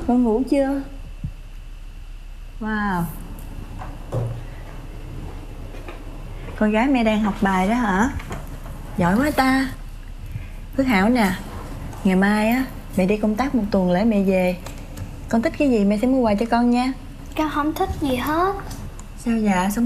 Con ngủ chưa? Wow. Con gái mẹ đang học bài đó hả? Giỏi quá ta. Phước Hảo nè, ngày mai á mẹ đi công tác 1 tuần lễ mẹ về. Con thích cái gì mẹ sẽ mua quà cho con nha. Con không thích gì hết. Sao dạ? Sống